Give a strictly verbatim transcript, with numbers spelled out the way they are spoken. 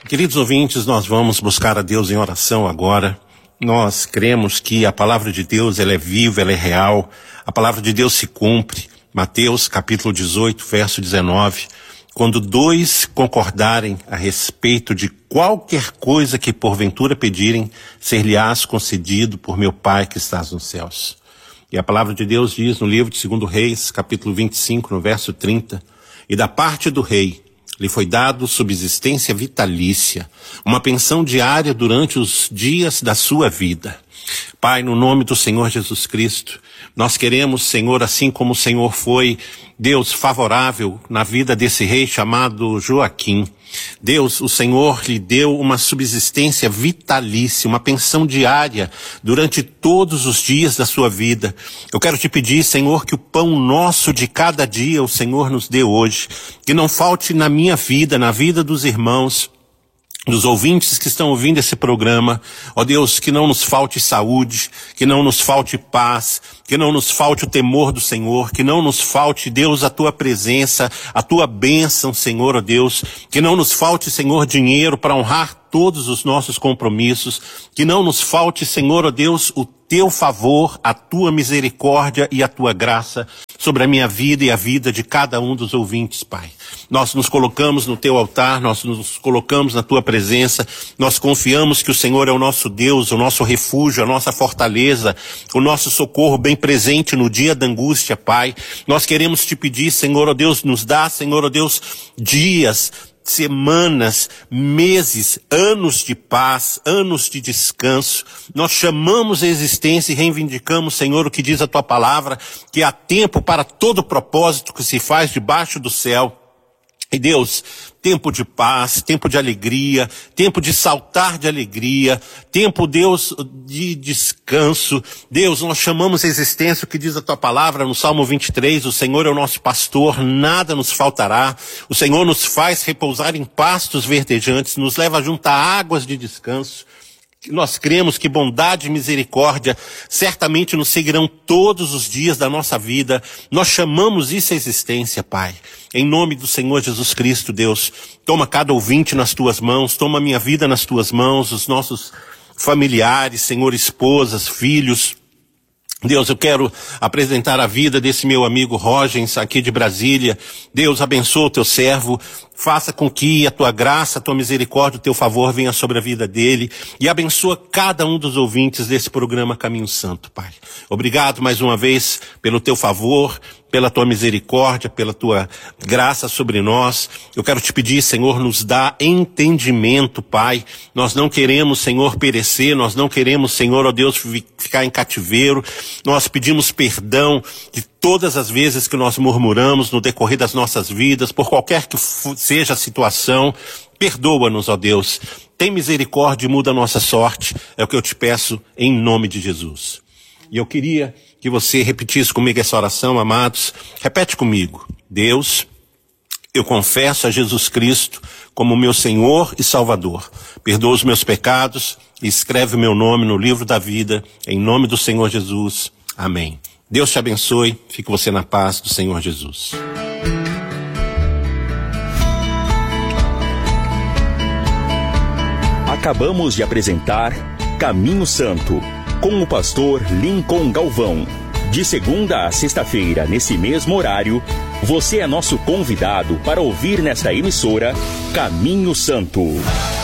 Queridos ouvintes, nós vamos buscar a Deus em oração agora. Nós cremos que a palavra de Deus, ela é viva, ela é real. A palavra de Deus se cumpre. Mateus capítulo dezoito, verso dezenove. Quando dois concordarem a respeito de qualquer coisa que porventura pedirem, ser-lhe-ás concedido por meu Pai que estás nos céus. E a palavra de Deus diz no livro de Segundo Reis, capítulo vinte e cinco, no verso trinta, e da parte do rei lhe foi dado subsistência vitalícia, uma pensão diária durante os dias da sua vida. Pai, no nome do Senhor Jesus Cristo, nós queremos, Senhor, assim como o Senhor foi, Deus, favorável na vida desse rei chamado Joaquim. Deus, o Senhor lhe deu uma subsistência vitalícia, uma pensão diária durante todos os dias da sua vida. Eu quero te pedir, Senhor, que o pão nosso de cada dia o Senhor nos dê hoje, que não falte na minha vida, na vida dos irmãos, dos ouvintes que estão ouvindo esse programa. Ó Deus, que não nos falte saúde, que não nos falte paz, que não nos falte o temor do Senhor, que não nos falte, Deus, a tua presença, a tua bênção, Senhor, ó Deus, que não nos falte, Senhor, dinheiro para honrar todos os nossos compromissos, que não nos falte, Senhor, ó Deus, o teu favor, a tua misericórdia e a tua graça sobre a minha vida e a vida de cada um dos ouvintes, Pai. Nós nos colocamos no teu altar, nós nos colocamos na tua presença, nós confiamos que o Senhor é o nosso Deus, o nosso refúgio, a nossa fortaleza, o nosso socorro bem presente no dia da angústia, Pai. Nós queremos te pedir, Senhor, ó Deus, nos dá, Senhor, ó Deus, dias, semanas, meses, anos de paz, anos de descanso. Nós chamamos a existência e reivindicamos, Senhor, o que diz a tua palavra, que há tempo para todo propósito que se faz debaixo do céu. E Deus, tempo de paz, tempo de alegria, tempo de saltar de alegria, tempo, Deus, de descanso. Deus, nós chamamos a existência, o que diz a tua palavra no Salmo vinte e três, o Senhor é o nosso pastor, nada nos faltará. O Senhor nos faz repousar em pastos verdejantes, nos leva junto a águas de descanso. Nós cremos que bondade e misericórdia certamente nos seguirão todos os dias da nossa vida. Nós chamamos isso à existência, Pai. Em nome do Senhor Jesus Cristo, Deus, toma cada ouvinte nas tuas mãos, toma a minha vida nas tuas mãos, os nossos familiares, Senhor, esposas, filhos. Deus, eu quero apresentar a vida desse meu amigo Rogens, aqui de Brasília. Deus, abençoa o teu servo, faça com que a tua graça, a tua misericórdia, o teu favor venha sobre a vida dele e abençoa cada um dos ouvintes desse programa Caminho Santo, Pai. Obrigado mais uma vez pelo teu favor, pela tua misericórdia, pela tua graça sobre nós. Eu quero te pedir, Senhor, nos dá entendimento, Pai. Nós não queremos, Senhor, perecer, nós não queremos, Senhor, ó Deus, ficar em cativeiro. Nós pedimos perdão de todas as vezes que nós murmuramos no decorrer das nossas vidas, por qualquer que seja a situação. Perdoa-nos, ó Deus. Tem misericórdia e muda a nossa sorte. É o que eu te peço em nome de Jesus. E eu queria que você repetisse comigo essa oração, amados. Repete comigo. Deus, eu confesso a Jesus Cristo como meu Senhor e Salvador. Perdoa os meus pecados e escreve o meu nome no livro da vida, em nome do Senhor Jesus. Amém. Deus te abençoe. Fique você na paz do Senhor Jesus. Acabamos de apresentar Caminho Santo, com o pastor Lincoln Galvão. De segunda a sexta-feira, nesse mesmo horário, você é nosso convidado para ouvir nesta emissora Caminho Santo.